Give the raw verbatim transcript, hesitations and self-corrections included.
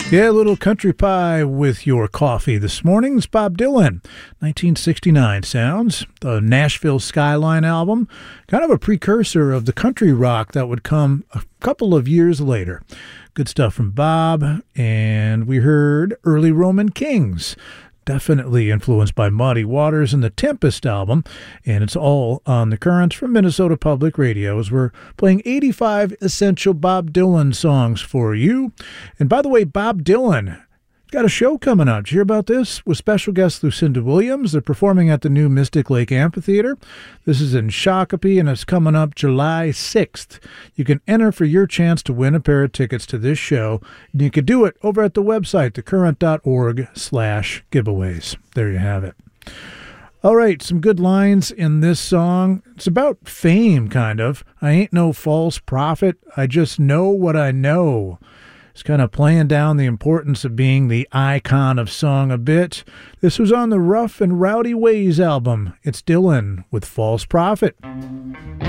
Yeah, a little country pie with your coffee this morning. It's Bob Dylan, nineteen sixty-nine sounds, the Nashville Skyline album, kind of a precursor of the country rock that would come a couple of years later. Good stuff from Bob, and we heard Early Roman Kings, definitely influenced by Muddy Waters and the Tempest album, and it's all on the Currents from Minnesota Public Radio as we're playing eighty-five essential Bob Dylan songs for you. And by the way, Bob Dylan got a show coming up. Did you hear about this? With special guest Lucinda Williams. They're performing at the new Mystic Lake Amphitheater. This is in Shakopee, and it's coming up July sixth. You can enter for your chance to win a pair of tickets to this show, and you can do it over at the website, thecurrent.org slash giveaways. There you have it. All right, some good lines in this song. It's about fame, kind of. I ain't no false prophet. I just know what I know. It's kind of playing down the importance of being the icon of song a bit. This was on the Rough and Rowdy Ways album. It's Dylan with False Prophet.